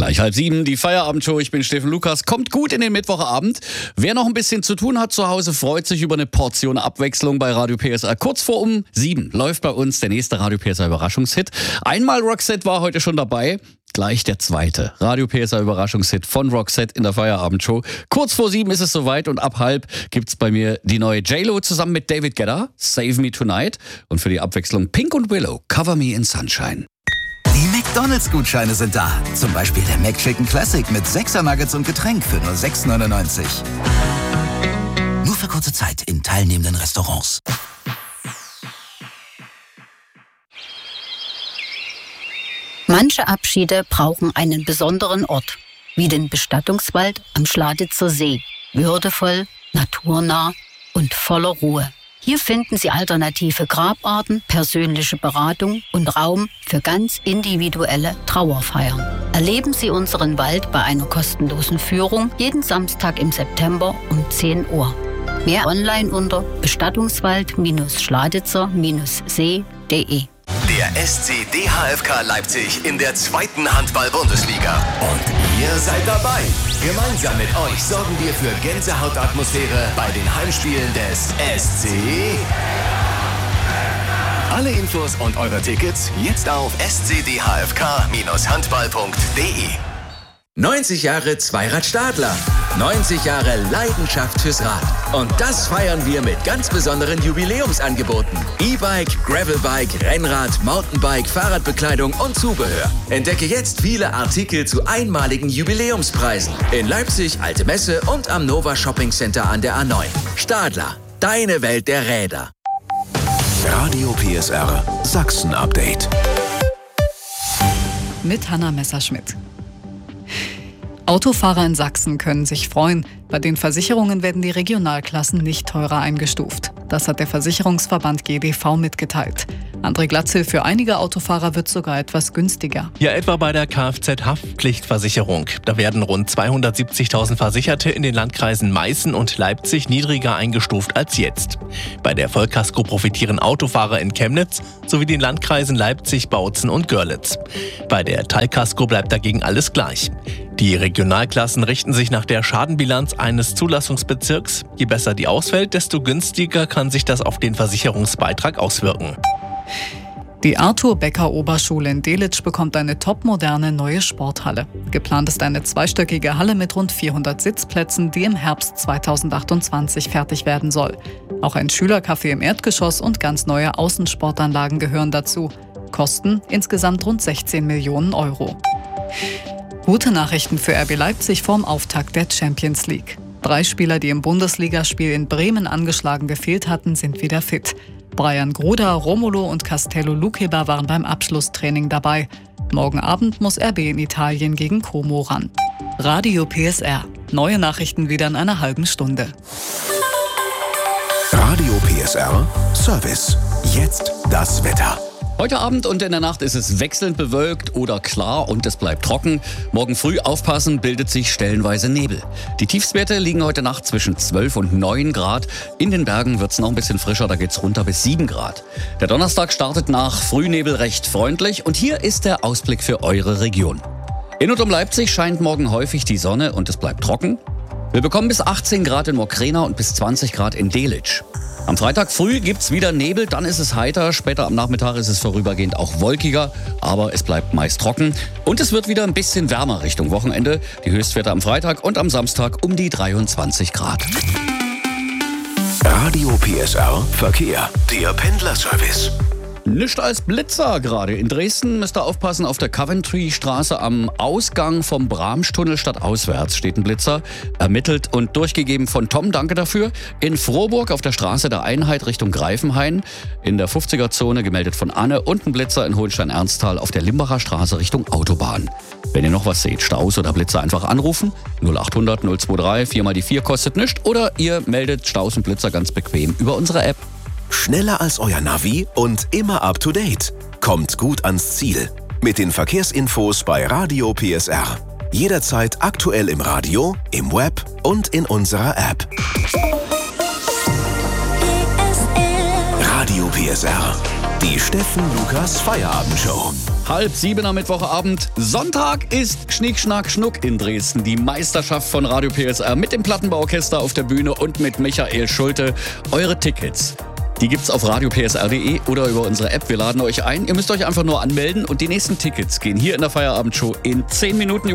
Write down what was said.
Gleich 6:30, die Feierabendshow. Ich bin Steffen Lukas. Kommt gut in den Mittwochabend. Wer noch ein bisschen zu tun hat zu Hause, freut sich über eine Portion Abwechslung bei Radio PSR. Kurz vor 7 läuft bei uns der nächste Radio PSR Überraschungshit. Einmal Roxette war heute schon dabei. Gleich der zweite Radio PSR Überraschungshit von Roxette in der Feierabendshow. Kurz vor 7 ist es soweit und ab 6:30 gibt's bei mir die neue J-Lo zusammen mit David Guetta, Save Me Tonight. Und für die Abwechslung Pink und Willow, Cover Me in Sunshine. Die McDonalds-Gutscheine sind da. Zum Beispiel der McChicken Classic mit 6er Nuggets und Getränk für nur 6,99. Nur für kurze Zeit in teilnehmenden Restaurants. Manche Abschiede brauchen einen besonderen Ort, wie den Bestattungswald am Schladitzer See. Würdevoll, naturnah und voller Ruhe. Hier finden Sie alternative Grabarten, persönliche Beratung und Raum für ganz individuelle Trauerfeiern. Erleben Sie unseren Wald bei einer kostenlosen Führung jeden Samstag im September um 10 Uhr. Mehr online unter bestattungswald-schladitzer-see.de. Der SC DHFK Leipzig in der 2. Handball-Bundesliga. Und ihr seid dabei. Gemeinsam mit euch sorgen wir für Gänsehautatmosphäre bei den Heimspielen des SC. Alle Infos und eure Tickets jetzt auf scdhfk-handball.de. 90 Jahre Zweirad-Stadler. 90 Jahre Leidenschaft fürs Rad. Und das feiern wir mit ganz besonderen Jubiläumsangeboten. E-Bike, Gravelbike, Rennrad, Mountainbike, Fahrradbekleidung und Zubehör. Entdecke jetzt viele Artikel zu einmaligen Jubiläumspreisen. In Leipzig, Alte Messe und am Nova Shopping Center an der A9. Stadler, deine Welt der Räder. Radio PSR Sachsen-Update. Mit Hanna Messerschmidt. Autofahrer in Sachsen können sich freuen. Bei den Versicherungen werden die Regionalklassen nicht teurer eingestuft. Das hat der Versicherungsverband GDV mitgeteilt. André Glatzel, für einige Autofahrer wird sogar etwas günstiger. Ja, etwa bei der Kfz-Haftpflichtversicherung. Da werden rund 270.000 Versicherte in den Landkreisen Meißen und Leipzig niedriger eingestuft als jetzt. Bei der Vollkasko profitieren Autofahrer in Chemnitz sowie den Landkreisen Leipzig, Bautzen und Görlitz. Bei der Teilkasko bleibt dagegen alles gleich. Die Regionalklassen richten sich nach der Schadenbilanz eines Zulassungsbezirks. Je besser die ausfällt, desto günstiger kann sich das auf den Versicherungsbeitrag auswirken. Die Arthur-Becker-Oberschule in Delitzsch bekommt eine topmoderne neue Sporthalle. Geplant ist eine zweistöckige Halle mit rund 400 Sitzplätzen, die im Herbst 2028 fertig werden soll. Auch ein Schülercafé im Erdgeschoss und ganz neue Außensportanlagen gehören dazu. Kosten insgesamt rund 16 Millionen Euro. Gute Nachrichten für RB Leipzig vorm Auftakt der Champions League. 3 Spieler, die im Bundesligaspiel in Bremen angeschlagen gefehlt hatten, sind wieder fit. Brian Gruda, Romulo und Castello Luqueba waren beim Abschlusstraining dabei. Morgen Abend muss RB in Italien gegen Como ran. Radio PSR. Neue Nachrichten wieder in einer halben Stunde. Radio PSR Service. Jetzt das Wetter. Heute Abend und in der Nacht ist es wechselnd bewölkt oder klar und es bleibt trocken. Morgen früh aufpassen, bildet sich stellenweise Nebel. Die Tiefstwerte liegen heute Nacht zwischen 12 und 9 Grad. In den Bergen wird es noch ein bisschen frischer, da geht's runter bis 7 Grad. Der Donnerstag startet nach Frühnebel recht freundlich und hier ist der Ausblick für eure Region. In und um Leipzig scheint morgen häufig die Sonne und es bleibt trocken. Wir bekommen bis 18 Grad in Mokrena und bis 20 Grad in Delitzsch. Am Freitag früh gibt's wieder Nebel, dann ist es heiter. Später am Nachmittag ist es vorübergehend auch wolkiger, aber es bleibt meist trocken. Und es wird wieder ein bisschen wärmer Richtung Wochenende. Die Höchstwerte am Freitag und am Samstag um die 23 Grad. Radio PSR Verkehr. Der Pendlerservice. Nicht als Blitzer gerade. In Dresden müsst ihr aufpassen, auf der Coventry-Straße am Ausgang vom Bramstunnel stadtauswärts steht ein Blitzer. Ermittelt und durchgegeben von Tom, danke dafür. In Frohburg auf der Straße der Einheit Richtung Greifenhain. In der 50er-Zone gemeldet von Anne und ein Blitzer in Hohenstein-Ernsthal auf der Limbacher Straße Richtung Autobahn. Wenn ihr noch was seht, Staus oder Blitzer, einfach anrufen. 0800 023 4 mal die 4 kostet nichts. Oder ihr meldet Staus und Blitzer ganz bequem über unsere App. Schneller als euer Navi und immer up to date. Kommt gut ans Ziel. Mit den Verkehrsinfos bei Radio PSR. Jederzeit aktuell im Radio, im Web und in unserer App. Radio PSR. Die Steffen Lukas Feierabendshow. 6:30 am Mittwochabend. Sonntag ist Schnick, Schnack, Schnuck in Dresden. Die Meisterschaft von Radio PSR mit dem Plattenbauorchester auf der Bühne und mit Michael Schulte. Eure Tickets, die gibt's auf radiopsr.de oder über unsere App. Wir laden euch ein. Ihr müsst euch einfach nur anmelden und die nächsten Tickets gehen hier in der Feierabendshow in 10 Minuten